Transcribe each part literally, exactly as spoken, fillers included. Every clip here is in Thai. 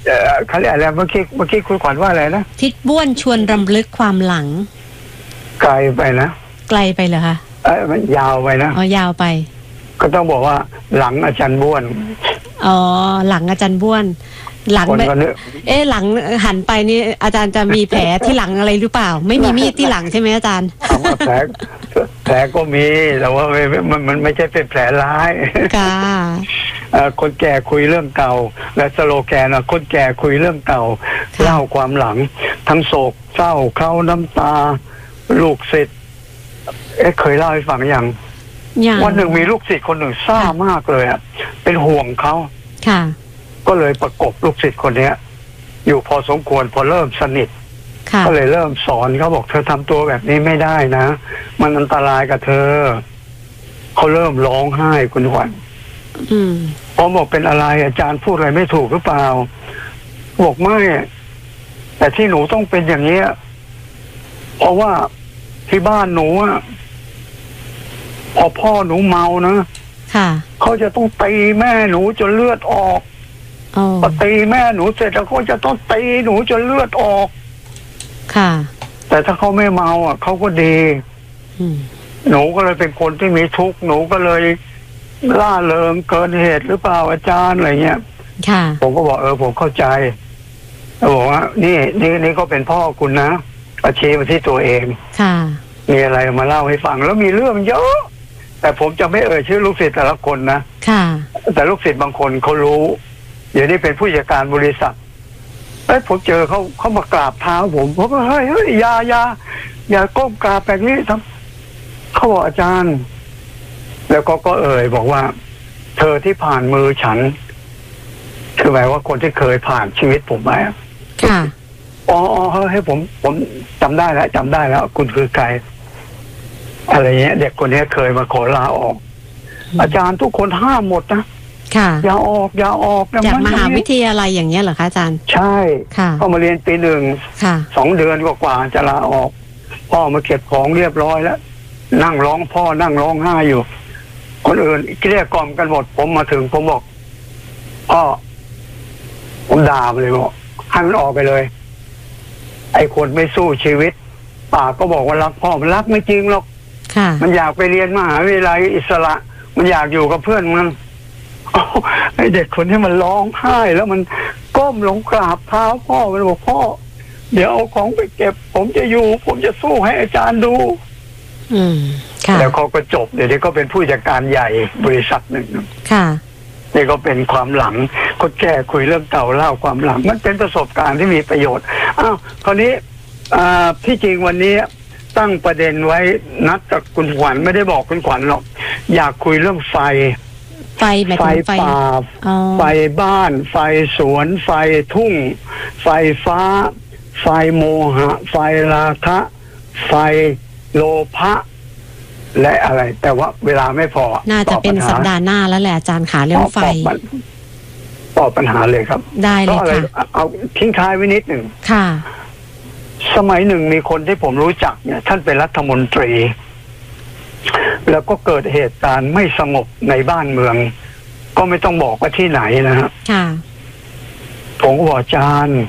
เอ่อเขาเรียกอะไรเมื่อกี้เมื่อกี้คุณขวัญว่าอะไรนะทิศบ้วนชวนรำลึกความหลังไกลไปนะไกลไปเหรอคะเออมันยาวไปนะอ๋อยาวไปก็ต้องบอกว่าหลังอาจารย์บ้วนอ๋อหลังอาจารย์บ้วนหลังเอ๊ะหลังหันไปนี่อาจารย์จะมีแผลที่หลังอะไรหรือเปล่าไม่มีมีดที่หลังใช่ไหมอาจารย์แผลแผลก็มีแต่ว่ามันมันไม่ใช่เป็นแผลร้ายค่ะคนแก่คุยเรื่องเก่าและสโลแกนนะคนแก่คุยเรื่องเก่าเล่าความหลังทั้งโศกเศร้าเข้าน้ำตาลูกศิษย์เอ๊ะเคยเล่าให้ฟังอย่างวันหนึ่งมีลูกศิษย์คนหนึ่งซ่ามากเลยอ่ะเป็นห่วงเขาค่ะก็เลยประกบลูกศิษย์คนเนี้ยอยู่พอสมควรพอเริ่มสนิทก็เลยเริ่มสอนเขาบอกเธอทำตัวแบบนี้ไม่ได้นะมันอันตรายกับเธอเขาเริ่มร้องไห้คุณขวัญผมบอกเป็นอะไรอาจารย์พูดอะไรไม่ถูกหรือเปล่าบอกไม่แต่ที่หนูต้องเป็นอย่างนี้เพราะว่าที่บ้านหนูอ่ะพอพ่อหนูเมานะเขาจะต้องตีแม่หนูจนเลือดออกพอตีแม่หนูเสร็จแล้วเขาจะต้องตีหนูจนเลือดออกค่ะแต่ถ้าเขาไม่เมาอ่ะเขาก็ดีหนูก็เลยเป็นคนที่มีทุกข์หนูก็เลยล่าเริงเกินเหตุหรือเปล่าอาจารย์อะไรเงี้ยค่ะผมก็บอกเออผมเข้าใจเขาบอกว่านี่นี่นี่ก็เป็นพ่อคุณนะอาชีพมาที่ตัวเองค่ะมีอะไรมาเล่าให้ฟังแล้วมีเรื่องเยอะแต่ผมจะไม่เอ่ยชื่อลูกศิษย์แต่ละคนนะค่ะแต่ลูกศิษย์บางคนเขารู้เดี๋ยวนี้เป็นผู้จัดการบริษัทเอ้ยผมเจอเขาเขามากราบเท้าผมผมก็เฮ้ยเฮ้ยอย่าอย่าอย่าก้มกราบแบบนี้ทำเขาบอกอาจารย์แล้วก็ก็เอ่ยบอกว่าเธอที่ผ่านมือฉันคือหมายว่าคนที่เคยผ่านชีวิตผมมาค่ะอ๋ออ๋อให้ผมผมจำได้แล้วจำได้แล้วคุณคือใครอะไรเงี้ยเด็กคนนี้เคยมาขอลาออกอาจารย์ทุกคนห้ามหมดนะค่ะอย่าออกอย่าออกจากมหาวิทยาลัยอย่างเงี้ยเหรอคะอาจารย์ใช่เข้ามาเรียนปีหนึ่งสองเดือนกว่าๆจะลาออกพ่อมาเก็บของเรียบร้อยแล้วนั่งร้องพ่อนั่งร้องไห้อยู่คนอื่นเกลี้ยกล่อมกันหมดผมมาถึงผมบอกพ่อผมด่าเลยบอกให้มันออกไปเลยไอ้คนไม่สู้ชีวิตปากก็บอกว่ารักพ่อมันรักไม่จริงหรอกมันอยากไปเรียนมหาวิทยาลัยอิสระมันอยากอยู่กับเพื่อนมันไอ้เด็กคนที่มันร้องไห้แล้วมันก้มลงกราบเท้าพ่อมันบอกพ่อเดี๋ยวเอาของไปเก็บผมจะอยู่ผมจะสู้ให้อาจารย์ดูอืมค่ะแล้วเขาก็จบเดี๋ยวนี้ก็เป็นผู้จัดการใหญ่บริษัทหนึ่งค่ะนี่ก็เป็นความหลังก็แก้คุยเรื่องเก่าเล่าความหลังมันเป็นประสบการณ์ที่มีประโยชน์อ้าวคราวนี้อ่าที่จริงวันนี้ตั้งประเด็นไว้นัดกับคุณขวัญไม่ได้บอกคุณขวัญหรอกอยากคุยเรื่องไฟไฟไฟป่าไฟบ้านไฟสวนไฟทุ่งไฟฟ้าไฟโมหะไฟราคะไฟโลภะและอะไรแต่ว่าเวลาไม่พอน่าจะเป็นสัปดาห์หน้าแล้วแหละอาจารย์ขาเรื่องไฟตอบปัญหาเลยครับได้เลยค่ะเอาทิ้งท้ายไว้นิดหนึ่งค่ะสมัยหนึ่งมีคนที่ผมรู้จักเนี่ยท่านเป็นรัฐมนตรีแล้วก็เกิดเหตุการณ์ไม่สงบในบ้านเมืองก็ไม่ต้องบอกว่าที่ไหนนะฮะผมก็บอกอาจารย์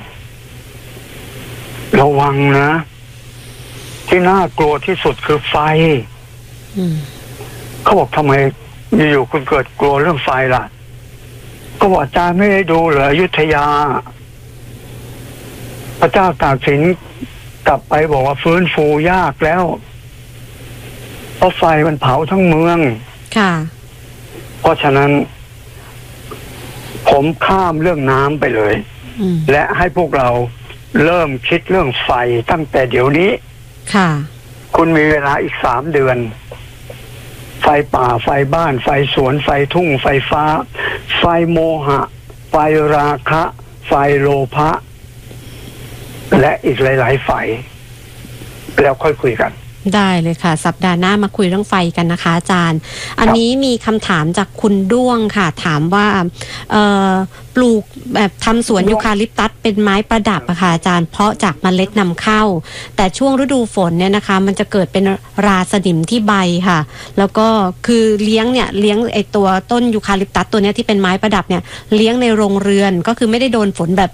ระวังนะที่น่ากลัวที่สุดคือไฟเขาบอกทำไมอยู่ๆคุณเกิดกลัวเรื่องไฟล่ะก็บอกอาจารย์ไม่ได้ดูเหรออยุธยาพระเจ้าตากสินกลับไปบอกว่าฟื้นฟูยากแล้วเพราะไฟมันเผาทั้งเมืองค่ะเพราะฉะนั้นผมข้ามเรื่องน้ำไปเลยและให้พวกเราเริ่มคิดเรื่องไฟตั้งแต่เดี๋ยวนี้ค่ะคุณมีเวลาอีกสามเดือนไฟป่าไฟบ้านไฟสวนไฟทุ่งไฟฟ้าไฟโมหะไฟราคะไฟโลภะและอีกหลายๆไฟแล้วค่อยคุยกันได้เลยค่ะสัปดาห์หน้ามาคุยเรื่องไฟกันนะคะอาจารย์อันนี้มีคำถามจากคุณด้วงค่ะถามว่าปลูกแบบทำสวนยูคาลิปตัสเป็นไม้ประดับอะค่ะอาจารย์เพาะจากเมล็ดนำเข้าแต่ช่วงฤดูฝนเนี่ยนะคะมันจะเกิดเป็นราสนิมที่ใบค่ะแล้วก็คือเลี้ยงเนี่ยเลี้ยงไอตัวต้นยูคาลิปตัสตัวนี้ที่เป็นไม้ประดับเนี่ยเลี้ยงในโรงเรือนก็คือไม่ได้โดนฝนแบบ